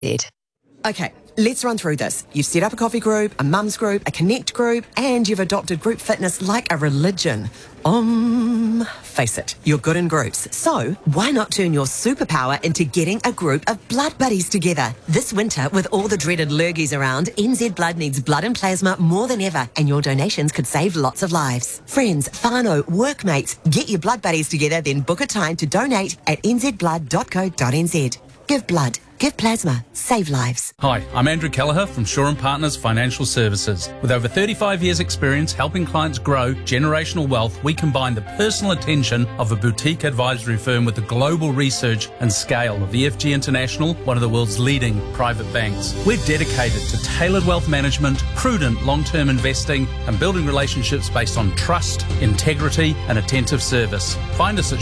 Okay, let's run through this. You've set up a coffee group, a mums group, a connect group, and you've adopted group fitness like a religion. Face it, you're good in groups. So why not turn your superpower into getting a group of blood buddies together? This winter, with all the dreaded lurgies around, NZ Blood needs blood and plasma more than ever, and your donations could save lots of lives. Friends, whānau, workmates, get your blood buddies together, then book a time to donate at nzblood.co.nz. Give blood. Give plasma. Save lives. Hi, I'm Andrew Kelleher from Shaw & Partners Financial Services. With over 35 years' experience helping clients grow generational wealth, we combine the personal attention of a boutique advisory firm with the global research and scale of the FG International, one of the world's leading private banks. We're dedicated to tailored wealth management, prudent long-term investing, and building relationships based on trust, integrity, and attentive service. Find us at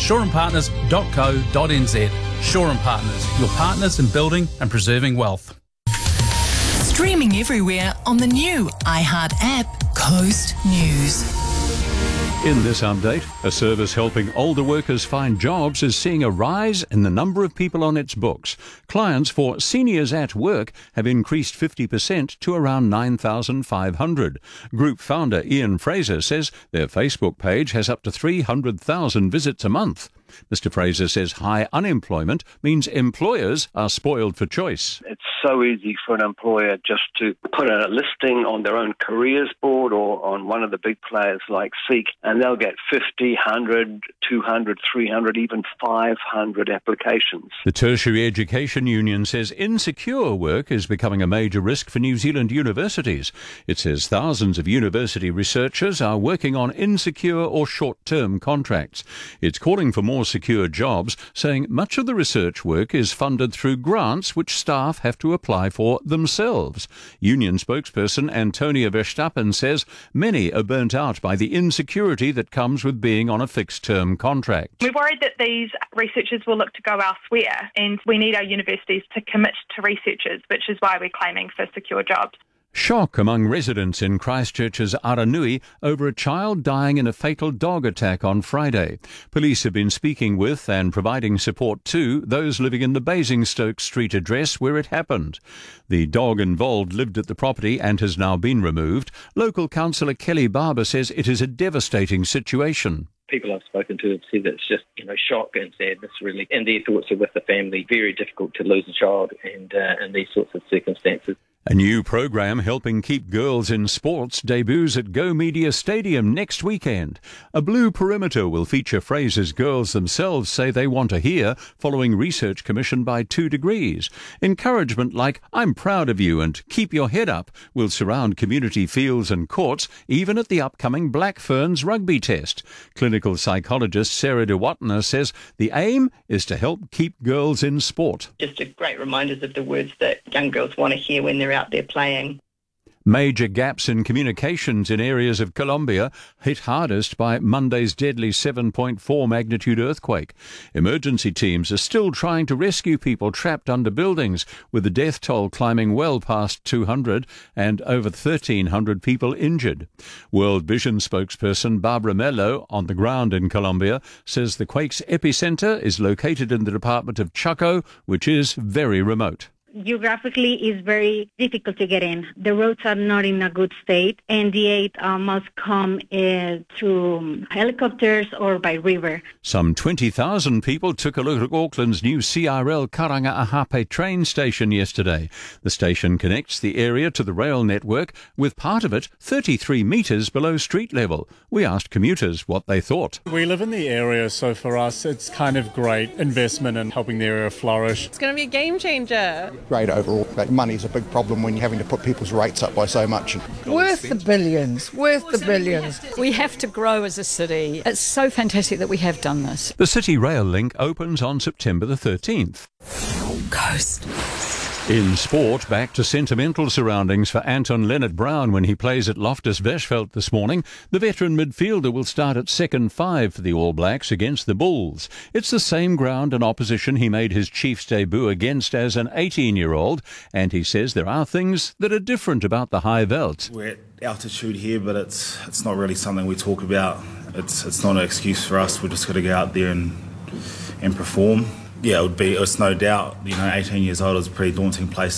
shawandpartners.co.nz. Shaw & Partners, your partners in building and preserving wealth. Streaming everywhere on the new iHeart app, Coast News. In this update, a service helping older workers find jobs is seeing a rise in the number of people on its books. Clients for Seniors at Work have increased 50% to around 9,500. Group founder Ian Fraser says their Facebook page has up to 300,000 visits a month. Mr. Fraser says high unemployment means employers are spoiled for choice. It's so easy for an employer just to put a listing on their own careers board or on one of the big players like Seek, and they'll get 50, 100, 200, 300, even 500 applications. The Tertiary Education Union says insecure work is becoming a major risk for New Zealand universities. It says thousands of university researchers are working on insecure or short-term contracts. It's calling for more secure jobs, saying much of the research work is funded through grants which staff have to apply for themselves. Union spokesperson Antonia Verstappen says many are burnt out by the insecurity that comes with being on a fixed-term contract. We're worried that these researchers will look to go elsewhere, and we need our universities to commit to researchers, which is why we're claiming for secure jobs. Shock among residents in Christchurch's Aranui over a child dying in a fatal dog attack on Friday. Police have been speaking with and providing support to those living in the Basingstoke Street address where it happened. The dog involved lived at the property and has now been removed. Local councillor Kelly Barber says it is a devastating situation. People I've spoken to have said it's just, shock and sadness really, and their thoughts are with the family. Very difficult to lose a child and in these sorts of circumstances. A new program helping keep girls in sports debuts at Go Media Stadium next weekend. A blue perimeter will feature phrases girls themselves say they want to hear, following research commissioned by 2 Degrees. Encouragement like, "I'm proud of you" and "keep your head up" will surround community fields and courts, even at the upcoming Black Ferns rugby test. Clinical psychologist Sarah De Watner says the aim is to help keep girls in sport. Just a great reminders of the words that young girls want to hear when they're out there playing. Major gaps in communications in areas of Colombia hit hardest by Monday's deadly 7.4 magnitude earthquake. Emergency teams are still trying to rescue people trapped under buildings, with the death toll climbing well past 200 and over 1,300 people injured. World Vision spokesperson Barbara Mello, on the ground in Colombia, says the quake's epicenter is located in the department of Chaco, which is very remote. Geographically, it's very difficult to get in. The roads are not in a good state, and the aid must come through helicopters or by river. Some 20,000 people took a look at Auckland's new CRL Karanga-Ahape train station yesterday. The station connects the area to the rail network, with part of it 33 metres below street level. We asked commuters what they thought. We live in the area, so for us it's kind of great investment in helping the area flourish. It's going to be a game changer. Great overall. Money's a big problem when you're having to put people's rates up by so much. Worth the billions. We have to grow as a city. It's so fantastic that we have done this. The City Rail link opens on September the 13th. Coast. In sport, back to sentimental surroundings for Anton Leonard-Brown when he plays at Loftus Versfeld this morning. The veteran midfielder will start at second 5 for the All Blacks against the Bulls. It's the same ground and opposition he made his Chiefs debut against as an 18-year-old, and he says there are things that are different about the high veld. We're at altitude here, but it's not really something we talk about. It's not an excuse for us. We're just got to go out there and perform. yeah, it's no doubt, 18 years old is a pretty daunting place